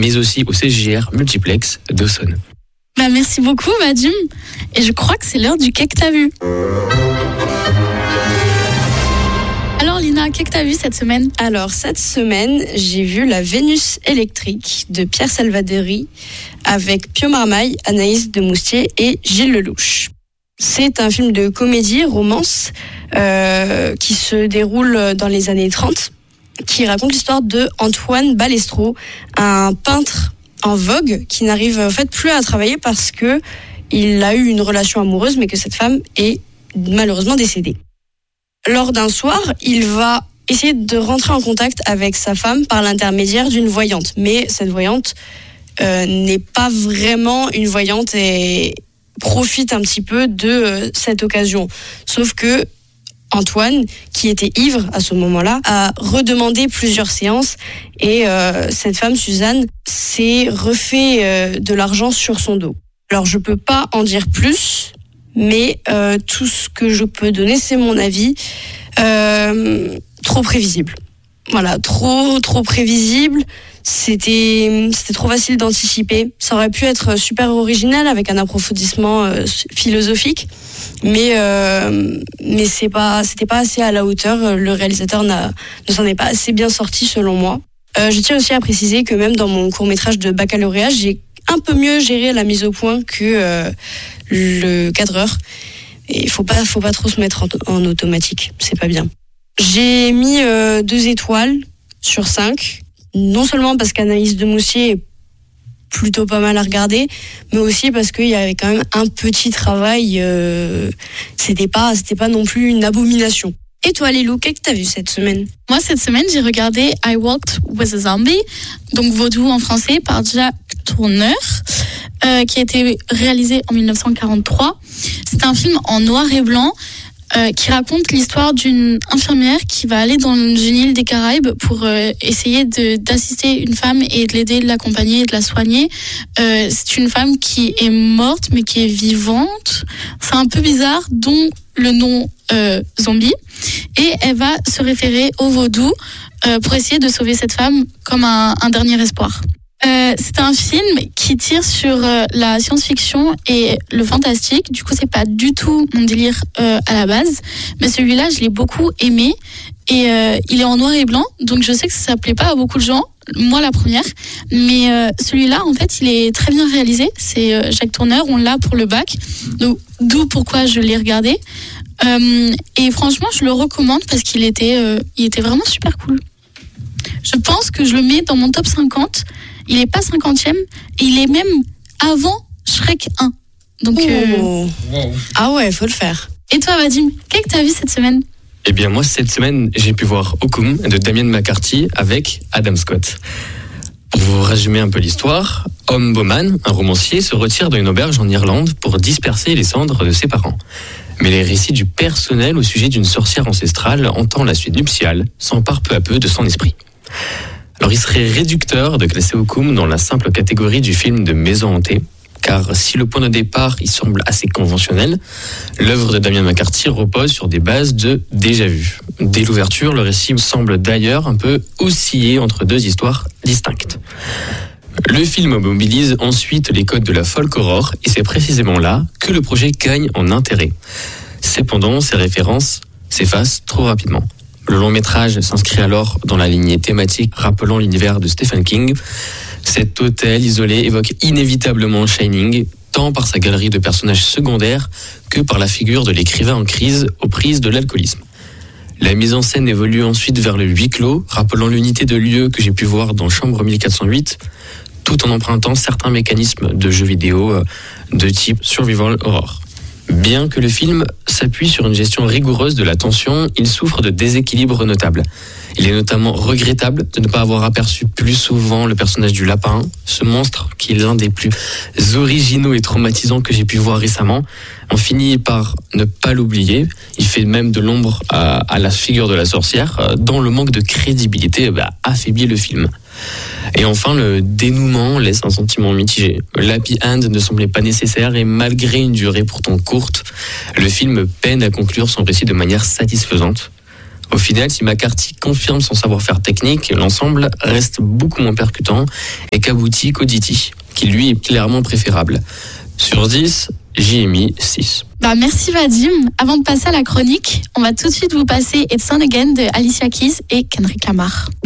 mais aussi au CJR Multiplex d'Auxonne. Merci beaucoup, Vadim. Et je crois que c'est l'heure du Qu'est-ce que t'as vu. Alors Lina, qu'est-ce que t'as vu cette semaine ? Alors cette semaine, j'ai vu La Vénus électrique de Pierre Salvadori avec Pio Marmaille, Anaïs de Moustier et Gilles Lelouch. C'est un film de comédie, romance, qui se déroule dans les années 30, qui raconte l'histoire de Antoine Balestro, un peintre en vogue qui n'arrive en fait plus à travailler parce que il a eu une relation amoureuse, mais que cette femme est malheureusement décédée. Lors d'un soir, il va essayer de rentrer en contact avec sa femme par l'intermédiaire d'une voyante. Mais cette voyante n'est pas vraiment une voyante et profite un petit peu de cette occasion. Sauf que Antoine, qui était ivre à ce moment-là, a redemandé plusieurs séances et cette femme, Suzanne, s'est refait de l'argent sur son dos. Alors je peux pas en dire plus, mais tout ce que je peux donner, c'est mon avis. Trop prévisible. Voilà, trop prévisible. C'était trop facile d'anticiper. Ça aurait pu être super original avec un approfondissement philosophique, mais c'était pas assez à la hauteur. Le réalisateur ne s'en est pas assez bien sorti selon moi. Je tiens aussi à préciser que même dans mon court-métrage de baccalauréat, j'ai un peu mieux géré la mise au point que le cadreur. Et faut pas trop se mettre en automatique, c'est pas bien. J'ai mis 2 étoiles sur 5, non seulement parce qu'Anaïs de Moustier est plutôt pas mal à regarder, mais aussi parce qu'il y avait quand même un petit travail, c'était pas non plus une abomination. Et toi, Lilou, qu'est-ce que t'as vu cette semaine ? Moi, cette semaine, j'ai regardé I Walked with a Zombie, donc Vaudou en français, par Jack Tourneur, qui a été réalisé en 1943. C'est un film en noir et blanc qui raconte l'histoire d'une infirmière qui va aller dans une île des Caraïbes pour essayer d'assister une femme et de l'aider, de l'accompagner et de la soigner. C'est une femme qui est morte mais qui est vivante. C'est un peu bizarre, dont le nom zombie. Et elle va se référer au vaudou pour essayer de sauver cette femme comme un dernier espoir. C'est un film qui tire sur la science-fiction et le fantastique. Du coup, c'est pas du tout mon délire à la base. Mais celui-là, je l'ai beaucoup aimé. Et il est en noir et blanc. Donc, je sais que ça plaît pas à beaucoup de gens. Moi, la première. Mais celui-là, en fait, il est très bien réalisé. C'est Jacques Tourneur. On l'a pour le bac. Donc, d'où pourquoi je l'ai regardé. Et franchement, je le recommande parce qu'il était vraiment super cool. Je pense que je le mets dans mon top 50. Il est pas 50e, et il est même avant Shrek 1. Donc, Ah ouais, faut le faire. Et toi, Vadim, qu'est-ce que t'as vu cette semaine ? Eh bien moi, cette semaine, j'ai pu voir Okum de Damien McCarthy avec Adam Scott. Pour vous résumer un peu l'histoire, Om Bowman, un romancier, se retire d'une auberge en Irlande pour disperser les cendres de ses parents. Mais les récits du personnel au sujet d'une sorcière ancestrale hantant la suite nuptiale s'emparent peu à peu de son esprit. Alors il serait réducteur de classer Okum dans la simple catégorie du film de maison hantée, car si le point de départ il semble assez conventionnel, l'œuvre de Damien McCarthy repose sur des bases de déjà-vu. Dès l'ouverture, le récit semble d'ailleurs un peu osciller entre 2 histoires distinctes. Le film mobilise ensuite les codes de la folk horror, et c'est précisément là que le projet gagne en intérêt. Cependant, ces références s'effacent trop rapidement. Le long métrage s'inscrit alors dans la lignée thématique rappelant l'univers de Stephen King. Cet hôtel isolé évoque inévitablement Shining, tant par sa galerie de personnages secondaires que par la figure de l'écrivain en crise aux prises de l'alcoolisme. La mise en scène évolue ensuite vers le huis clos, rappelant l'unité de lieu que j'ai pu voir dans Chambre 1408, tout en empruntant certains mécanismes de jeux vidéo de type survival horror. Bien que le film s'appuie sur une gestion rigoureuse de la tension, il souffre de déséquilibres notables. Il est notamment regrettable de ne pas avoir aperçu plus souvent le personnage du lapin, ce monstre qui est l'un des plus originaux et traumatisants que j'ai pu voir récemment. On finit par ne pas l'oublier, il fait même de l'ombre à la figure de la sorcière, dont le manque de crédibilité affaiblit le film. Et enfin, le dénouement laisse un sentiment mitigé. L'happy end ne semblait pas nécessaire et malgré une durée pourtant courte, le film peine à conclure son récit de manière satisfaisante. Au final, si McCarthy confirme son savoir-faire technique, l'ensemble reste beaucoup moins percutant et qu'aboutit qu'Auditi, qui lui est clairement préférable. Sur 10, j'y ai mis 6. Merci Vadim. Avant de passer à la chronique, on va tout de suite vous passer It's On Again de Alicia Keys et Kendrick Lamar.